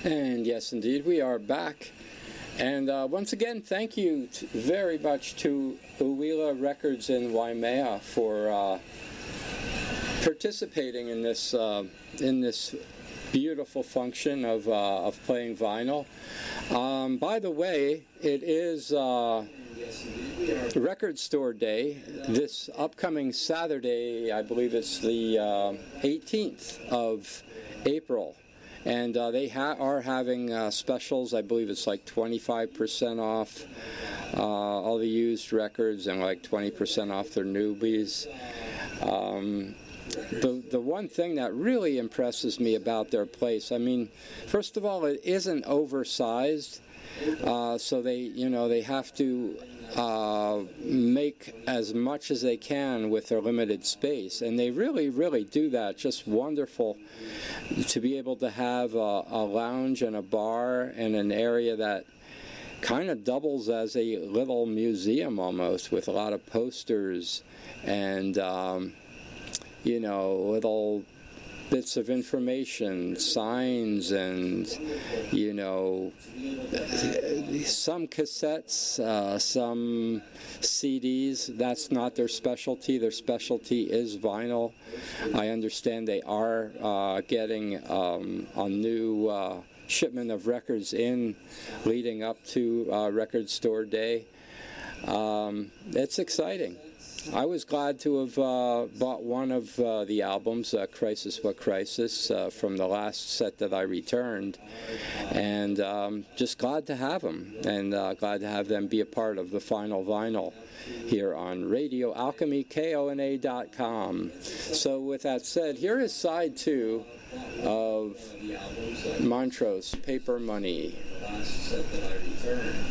And yes, indeed, we are back. And once again, thank you very much to Uwila Records in Waimea for participating in this beautiful function of playing vinyl. By the way, it is Record Store Day this upcoming Saturday. I believe it's the 18th of April. And they are having specials. I believe it's like 25% off all the used records and like 20% off their newbies. The one thing that really impresses me about their place, I mean, first of all, it isn't oversized, so they have to make as much as they can with their limited space, and they really do that. Just wonderful to be able to have a lounge and a bar and an area that kind of doubles as a little museum almost, with a lot of posters and little bits of information, signs, and some cassettes, some CDs. That's not their specialty. Their specialty is vinyl. I understand they are getting a new shipment of records in leading up to Record Store Day. It's exciting. I was glad to have bought one of the albums, Crisis What Crisis, from the last set that I returned, and just glad to have them, and glad to have them be a part of the final vinyl here on Radio Alchemy, KONA.com. So with that said, here is side 2 of Montrose, Paper Money. The last set that I returned.